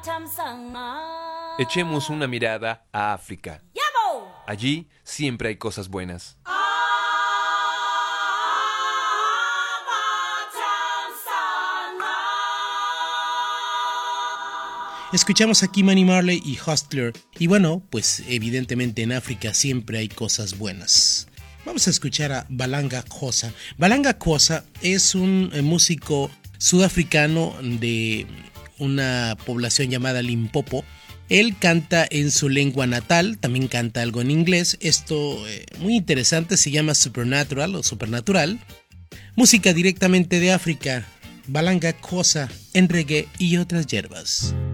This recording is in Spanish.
Echemos una mirada a África. Allí siempre hay cosas buenas. Escuchamos aquí Manny Marley y Hustler. Y bueno, pues evidentemente en África siempre hay cosas buenas. Vamos a escuchar a Balanga Khosa. Balanga Khosa es un músico sudafricano de una población llamada Limpopo. Él canta en su lengua natal, también canta algo en inglés. Esto muy interesante, se llama Supernatural o Supernatural. Música directamente de África. Balanga Khosa en reggae y otras hierbas.